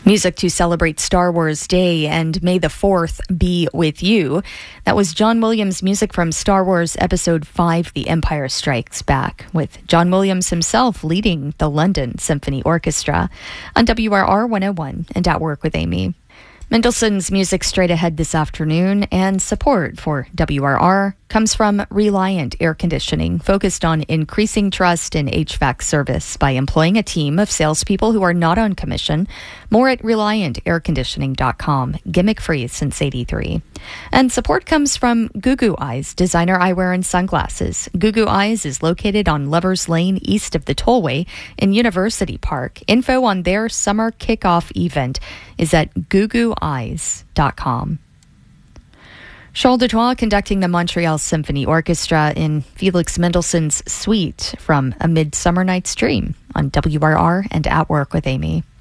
Music to celebrate Star Wars Day and May the 4th be with you. That was John Williams' music from Star Wars Episode 5, The Empire Strikes Back, with John Williams himself leading the London Symphony Orchestra on WRR 101 and At Work with Amy. Mendelssohn's music straight ahead this afternoon, and support for WRR comes from Reliant Air Conditioning, focused on increasing trust in HVAC service by employing a team of salespeople who are not on commission. More at ReliantAirConditioning.com, gimmick-free since '83. And support comes from Gugu Eyes, designer eyewear and sunglasses. Gugu Eyes is located on Lovers Lane, east of the Tollway in University Park. Info on their summer kickoff event is at gugueyes.com. Charles Dutoit conducting the Montreal Symphony Orchestra in Felix Mendelssohn's Suite from A Midsummer Night's Dream on WRR and At Work with Amy.